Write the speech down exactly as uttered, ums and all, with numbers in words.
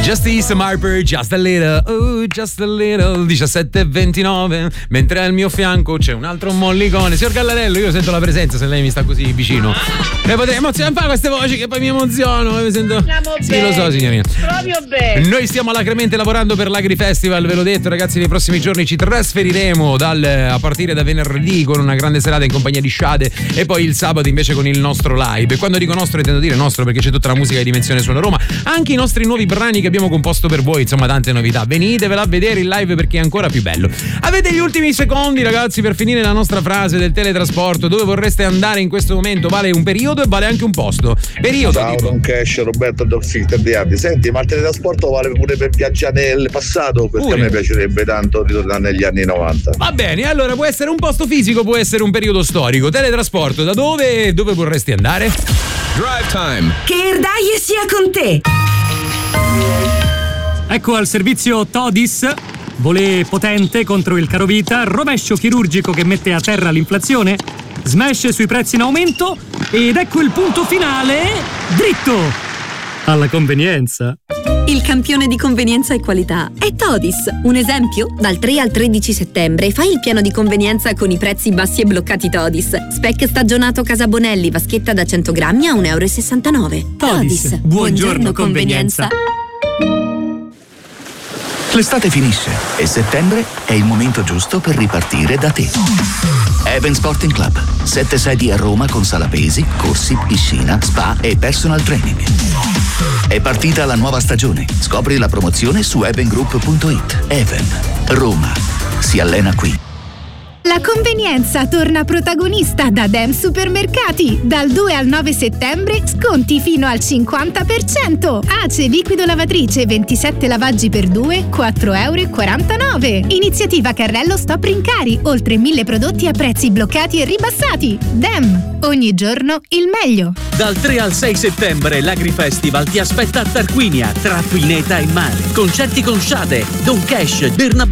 Justice Marper, just a little, oh, just a little, diciassette e ventinove, mentre al mio fianco c'è un altro mollicone. Signor Gallarello, io sento la presenza se lei mi sta così vicino. E potrei emozionare, fare queste voci che poi mi emoziono. Mi sento... Sì, bene. Lo so, signorina. Proprio bene. Noi stiamo alacremente lavorando per l'Agri Festival, ve l'ho detto ragazzi, nei prossimi giorni ci trasferiremo dal, a partire da venerdì con una grande serata in compagnia di Shade e poi il sabato invece con il nostro live. E quando dico nostro intendo dire nostro perché c'è tutta la musica di Dimensione Suono Roma, anche i nostri nuovi brani che abbiamo composto per voi, insomma tante novità. Venitevela a vedere il live perché è ancora più bello. Avete gli ultimi secondi ragazzi per finire la nostra frase del teletrasporto. Dove vorreste andare in questo momento? Vale un periodo e vale anche un posto. Periodo. Ciao Don Cash, Roberto Dolfilter di Ardi. Senti, ma il teletrasporto vale pure per viaggiare nel passato? Perché pure. A me piacerebbe tanto ritornare negli anni novanta. Va bene, allora può essere un posto fisico, può essere un periodo storico. Teletrasporto, da dove e dove vorresti andare? Drive Time. Che Erdaie sia con te. Ecco al servizio Todis. Volé potente contro il carovita, rovescio chirurgico che mette a terra l'inflazione, smash sui prezzi in aumento ed ecco il punto finale, dritto alla convenienza. Il campione di convenienza e qualità è Todis. Un esempio? Dal tre al tredici settembre fai il piano di convenienza con i prezzi bassi e bloccati Todis. Spec stagionato Casa Bonelli, vaschetta da cento grammi a un euro e sessantanove. Todis, Todis. buongiorno, buongiorno convenienza. L'estate finisce e settembre è il momento giusto per ripartire da te. Even Sporting Club. Sette sedi a Roma con sala pesi, corsi, piscina, spa e personal training. È partita la nuova stagione. Scopri la promozione su even group punto it. Even. Roma. Si allena qui. La convenienza torna protagonista da Dem Supermercati. Dal due al nove settembre sconti fino al cinquanta per cento. Ace liquido lavatrice ventisette lavaggi per due, quattro euro e quarantanove. Iniziativa carrello stop rincari. Oltre mille prodotti a prezzi bloccati e ribassati. Dem. Ogni giorno il meglio. Dal tre al sei settembre l'Agri Festival ti aspetta a Tarquinia, tra Pineta e mare. Concerti con Shade, Don Cash, Bernabé